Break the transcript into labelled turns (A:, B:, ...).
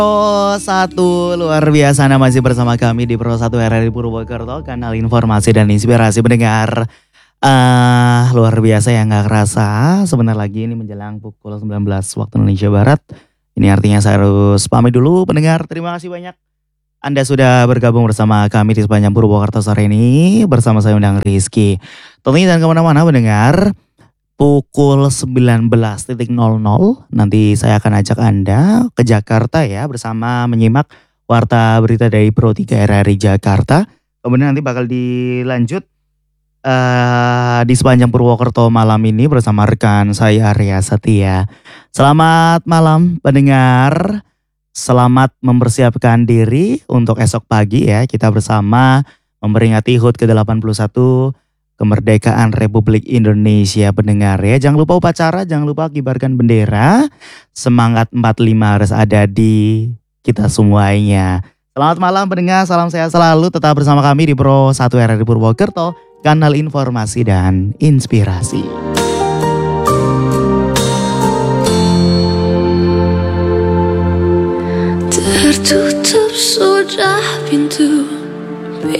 A: Pro 1 luar biasa, Anda masih bersama kami di Pro 1 RRI Purwokerto, kanal informasi dan inspirasi pendengar. Luar biasa ya, nggak kerasa sebentar lagi ini menjelang pukul 19 waktu Indonesia Barat. Ini artinya saya harus pamit dulu pendengar. Terima kasih banyak Anda sudah bergabung bersama kami di sepanjang Purwokerto sore ini. Bersama saya Undang Rizky. Tentunya jangan kemana-mana pendengar. Pukul 19.00 nanti saya akan ajak Anda ke Jakarta ya, bersama menyimak warta berita dari Pro 3 RRI Jakarta. Kemudian nanti bakal dilanjut di sepanjang Purwokerto malam ini bersama rekan saya Arya Setia. Selamat malam pendengar. Selamat mempersiapkan diri untuk esok pagi ya, kita bersama memperingati HUT ke-81 kemerdekaan Republik Indonesia pendengar ya. Jangan lupa upacara, jangan lupa kibarkan bendera. Semangat 45 harus ada di kita semuanya. Selamat malam pendengar, salam sehat selalu. Tetap bersama kami di Pro 1 RRI Purwokerto, kanal informasi dan inspirasi.
B: Tertutup sudah pintu